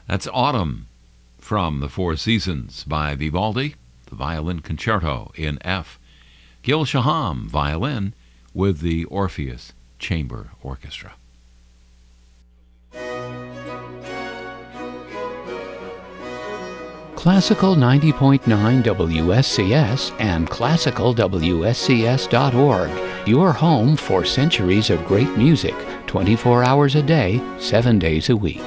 That's Autumn from The Four Seasons by Vivaldi, the Violin Concerto in F. Gil Shaham, violin, with the Orpheus Chamber Orchestra. Classical 90.9 WSCS and classicalwscs.org. Your home for centuries of great music, 24 hours a day, 7 days a week.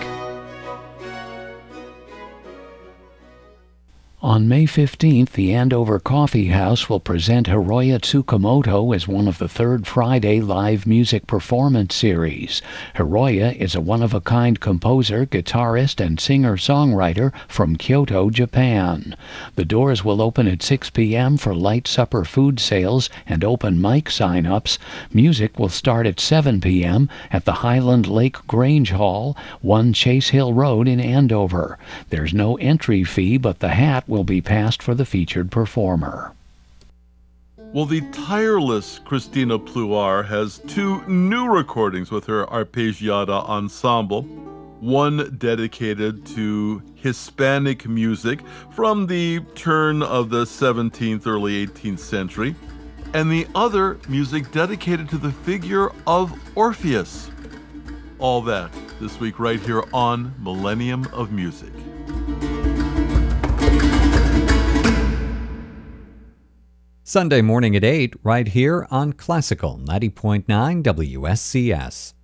On May 15th, the Andover Coffee House will present Hiroya Tsukamoto as one of the Third Friday live music performance series. Hiroya is a one-of-a-kind composer, guitarist, and singer-songwriter from Kyoto, Japan. The doors will open at 6 p.m. for light supper food sales and open mic sign-ups. Music will start at 7 p.m. at the Highland Lake Grange Hall, 1 Chase Hill Road in Andover. There's no entry fee, but the hat will be passed for the featured performer. Well, the tireless Christina Pluar has 2 new recordings with her Arpeggiata Ensemble, one dedicated to Hispanic music from the turn of the 17th, early 18th century, and the other music dedicated to the figure of Orpheus. All that this week right here on Millennium of Music. Sunday morning at 8, right here on Classical 90.9 WSCS.